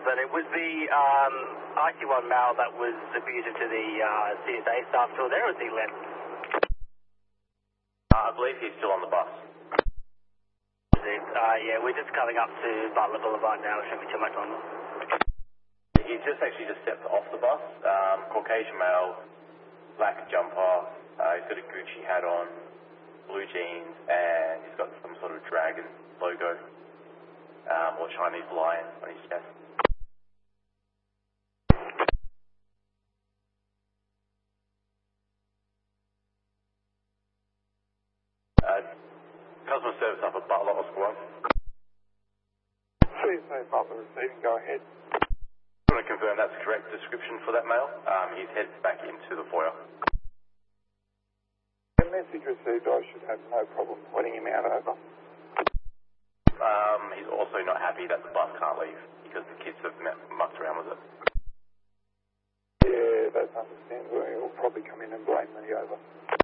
but it was the IC1 male that was abusive to the CSA staff still there, or is he left? I believe he's still on the bus. Yeah, we're just coming up to Butler Boulevard now. It shouldn't be too much longer. He's actually just stepped off the bus. Caucasian male, black jumper. He's got a Gucci hat on, blue jeans, and he's got some sort of dragon logo or Chinese lion on his chest. Customer service up at Butler, Oscar 1. Please say Butler receiving, go ahead. I want to confirm that's the correct description for that male. He's headed back into the foyer. The message received, I should have no problem letting him out over. He's also not happy that the bus can't leave because the kids have mucked around with it. Yeah, that's understandable. He'll probably come in and blame me over.